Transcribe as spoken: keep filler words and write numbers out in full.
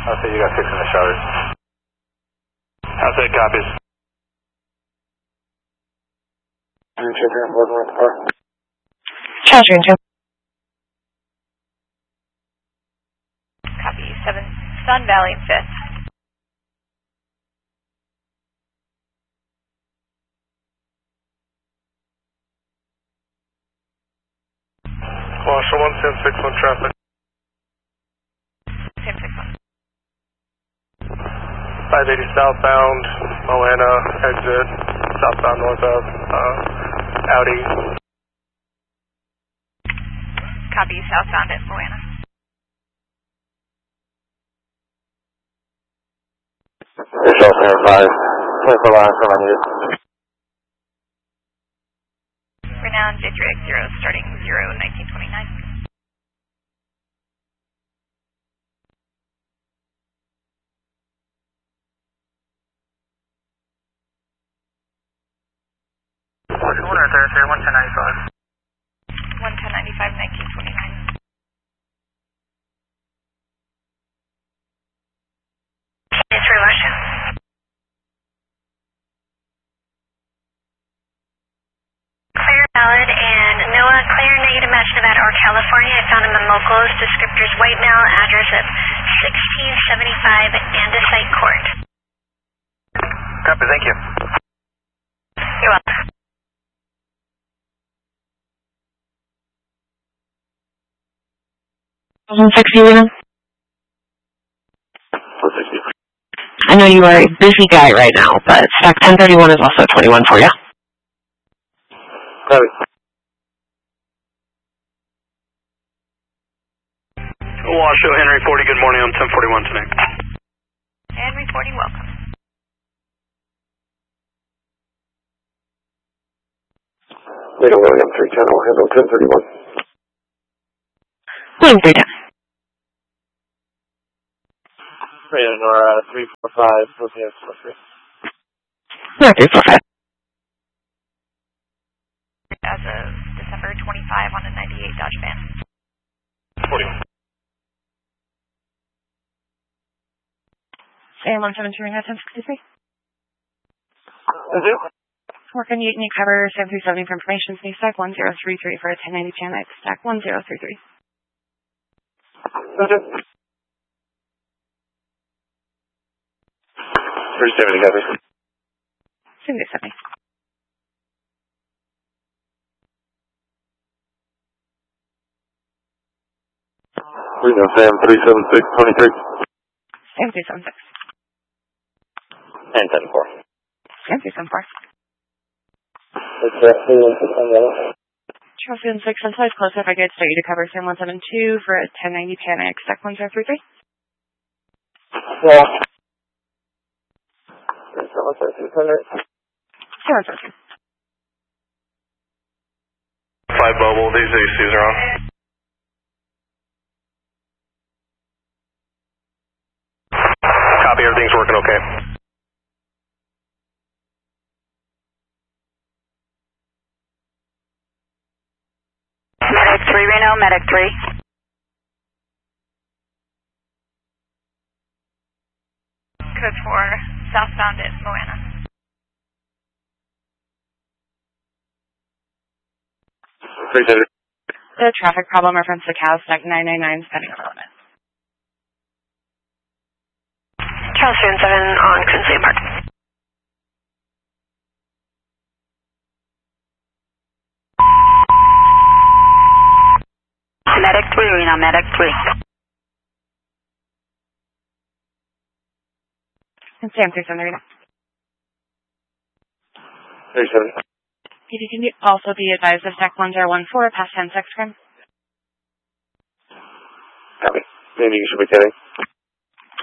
I'll say you got six in the showers. How's that copies? Charger two. Copy, seven, Sun Valley fifth. Marshall one, Sam six one traffic. Sam six one. five eighty southbound, Moana, exit, southbound northbound, uh, Audi. Copy, southbound at Moana. Michelle Sam five, twenty-four lines from here. Renown J three X zero, starting zero nineteen twenty-nine. Order Thursday, one ten ninety-five. one ten ninety-five, nineteen twenty-nine. Answer Russia. Clear valid and NOAA, clear negative match Nevada or California. I found him in locals, descriptors white male, address of sixteen seventy-five Andesite Court. Copy, thank you. You're welcome. one sixty, Reno. I know you are a busy guy right now, but stack ten thirty-one is also twenty-one for you. Copy. Washoe, Henry forty, good morning, I'm ten forty-one tonight. Henry forty, welcome. Little William three ten, I'll handle ten thirty-one. William three ten. Reno Nora three four five, okay, four three. No, three four five. As of December twenty-five on a ninety-eight Dodge van. forty-one. Sam one seven two, Reno ten sixty-three. Is it? Working Unique cover seven three seven for information, space stack one zero three three for a ten ninety Panic, stack one zero three three. Is it? three seventy, copy. seventy seventy. Reno Sam three seven six, twenty-three. Sam three seven six. And ten four. Sam three seven four. It's uh, three one six on the other. Charles seven six, I'm size close if I could start you to cover Sam one seven two for a ten ninety Panic, stack one zero three three. Yeah. What's that, six hundred? Sam one seven two. Five bubble, these A Cs are on. Copy, everything's working okay. Medic three, Reno, Medic three. Code four, southbound at Moana. three hundred. The traffic problem reference to Cal stack nine nine nine spending over limit. Charles seven seven on Kinsley Park. Medic three, Reno, Medic three. And Sam three seven three. three seventy. P D, can you also be advised of stack one zero one four past ten sex crime? Copy. Maybe you should be kidding.